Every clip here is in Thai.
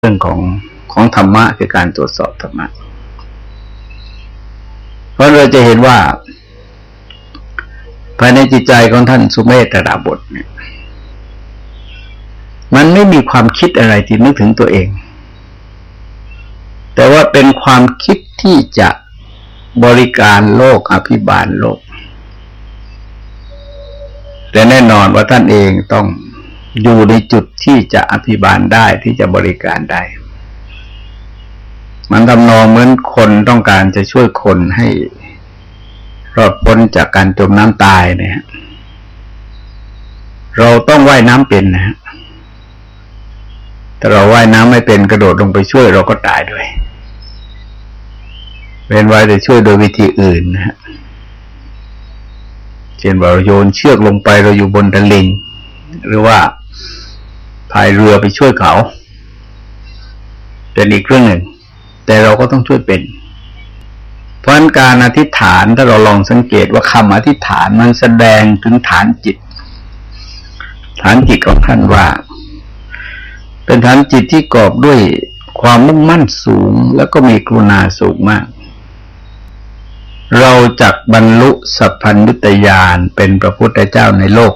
เรื่องของธรรมะคือการตรวจสอบธรรมะเพราะเราจะเห็นว่าภายในจิตใจของท่านสุเมธดาบทเนี่ยมันไม่มีความคิดอะไรที่นึกถึงตัวเองแต่ว่าเป็นความคิดที่จะบริการโลกอภิบาลโลกแต่แน่นอนว่าท่านเองต้องอยู่ในจุดที่จะอภิบาลได้ที่จะบริการได้มันทำนองเหมือนคนต้องการจะช่วยคนให้รอดพ้นจากการจมน้ำตายเนี่ยเราต้องว่ายน้ำเป็นนะฮะแต่เราว่ายน้ำไม่เป็นกระโดดลงไปช่วยเราก็ตายด้วยเป็นไว้แต่ช่วยโดยวิธีอื่นนะฮะเช่นว่าเราโยนเชือกลงไปเราอยู่บนตะลิ่งหรือว่าพายเรือไปช่วยเขาเป็นอีกเรื่องหนึ่งแต่เราก็ต้องช่วยเป็นเพราะการอธิษฐานถ้าเราลองสังเกตว่าคำอธิษฐานมันแสดงถึงฐานจิตของท่านว่าเป็นฐานจิตที่กอบด้วยความมุ่งมั่นสูงแล้วก็มีกรุณาสูงมากเราจักบรรลุสัพพัญญุตญาณเป็นพระพุทธเจ้าในโลก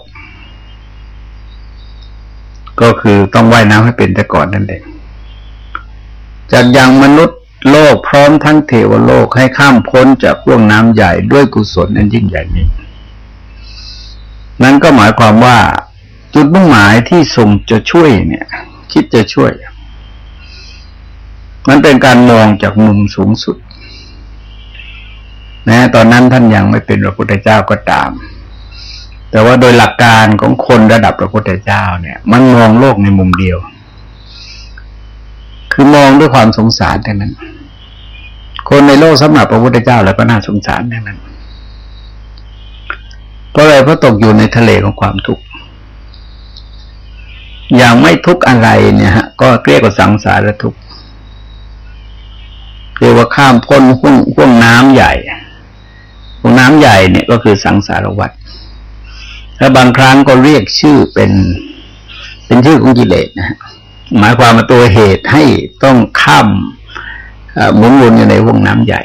ก็คือต้องว่ายน้ำให้เป็นแต่ก่อนนั่นเองจากยังมนุษย์โลกพร้อมทั้งเทวโลกให้ข้ามพ้นจากห่วงน้ำใหญ่ด้วยกุศลอันยิ่งใหญ่นี้นั่นก็หมายความว่าจุดมุ่งหมายที่ทรงจะช่วยเนี่ยคิดจะช่วยมันเป็นการมองจากมุมสูงสุดนะตอนนั้นท่านยังไม่เป็นพระพุทธเจ้าก็ตามแต่ว่าโดยหลักการของคนระดับพระพุทธเจ้าเนี่ยมันมองโลกในมุมเดียวคือมองด้วยความสงสารทั้งนั้นคนในโลกสำหรับพระพุทธเจ้าแล้วก็น่าสงสารทั้งนั้นเพราะอะไรเพราะตกอยู่ในทะเลของความทุกข์อย่างไม่ทุกข์อะไรเนี่ยฮะก็เรียกว่าสังสารทุกข์เรียกว่าข้ามพ้นห่วงน้ำใหญ่ห่วงน้ำใหญ่เนี่ยก็คือสังสารวัฏและบางครั้งก็เรียกชื่อเป็นชื่อของกิเลสนะฮะหมายความว่าตัวเหตุให้ต้องข้ามหมุนวนอยู่ในห่วงน้ำใหญ่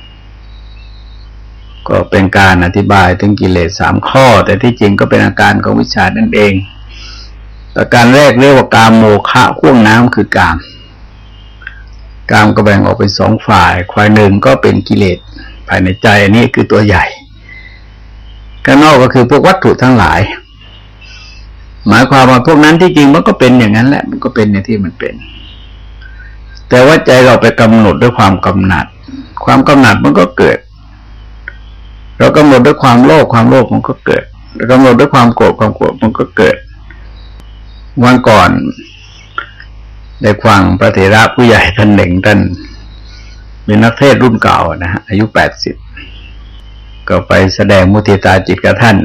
ก็เป็นการอธิบายถึงกิเลส3ข้อแต่ที่จริงก็เป็นอาการของวิชานั่นเองประการแรกเรียกว่ากามโมฆะห่วงน้ำคือกามก็แบ่งออกเป็น2ฝ่ายหนึ่งก็เป็นกิเลสภายในใจอันนี้คือตัวใหญ่ข้างนอกก็คือพวกวัตถุทั้งหลายหมายความว่าพวกนั้นที่จริงมันก็เป็นอย่างนั้นแหละมันก็เป็นอย่างที่มันเป็นแต่ว่าใจเราไปกำหนดด้วยความกำหนัดมันก็เกิดเรากำหนดด้วยความโลภมันก็เกิดเรากำหนดด้วยความโกรธมันก็เกิดวันก่อนได้ฟังพระเถระผู้ใหญ่ท่านหนึ่งท่านเป็นนักเทศน์รุ่นเก่านะฮะอายุ80ก็ไปแสดงมุทิตาจิตกับท่าน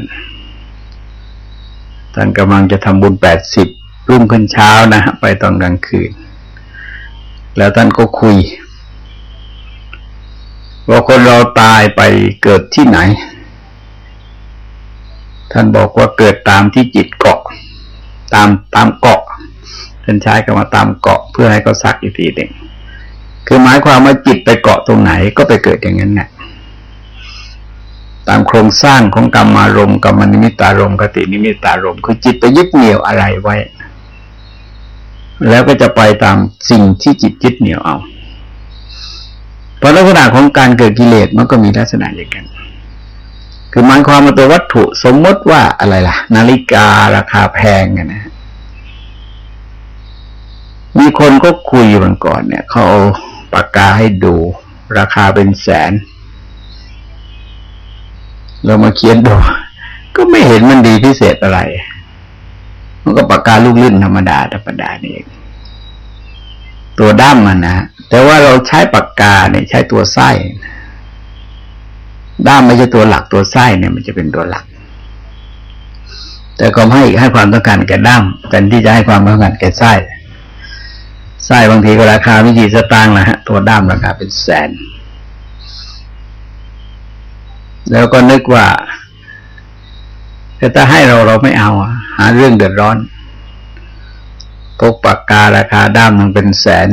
กำลังจะทำบุญ80รุ่งขึ้นเช้านะฮะไปตอนกลางคืนแล้วท่านก็คุยว่าคนเราตายไปเกิดที่ไหนท่านบอกว่าเกิดตามที่จิตเกาะตามเกาะท่านใช้คำว่าตามเกาะเพื่อให้เขาซักอีกทีหนึ่งคือหมายความว่าจิตไปเกาะตรงไหนก็ไปเกิดอย่างนั้นไงตามโครงสร้างของกรรมารมณ์กรรมนิมิตารมณ์คตินิมิตารมณ์คือจิตไปยึดเหนี่ยวอะไรไว้แล้วก็จะไปตามสิ่งที่จิตยึดเหนี่ยวเอาเพราะลักษณะของการเกิดกิเลสมันก็มีลักษณะอย่างกันคือหมายความว่าตัววัตถุสมมติว่าอะไรล่ะนาฬิการาคาแพงกันนะมีคนก็คุยวันก่อนเนี่ยเขาเอาปากกาให้ดูราคาเป็นแสนเรามาเขียนดูก็ไม่เห็นมันดีพิเศษอะไรมันก็ปากกาลูกลื่นธรรมดานี่เองตัวด้ามมันนะแต่ว่าเราใช้ปากกาเนี่ยใช้ตัวไส้ด้ามไม่ใช่ตัวหลักตัวไส้เนี่ยมันจะเป็นตัวหลักแต่ก็ให้ความต้องการแก่ด้ามแทนที่จะให้ความต้องการแก่ไส้บางทีก็ราคาไม่กี่สตางค์นะฮะตัวด้ามราคาเป็นแสนแล้วก็นึกว่าแต่ถ้าให้เราไม่เอาหาเรื่องเดือดร้อน พกปากการาคาด้ามหนึ่งเป็นแสน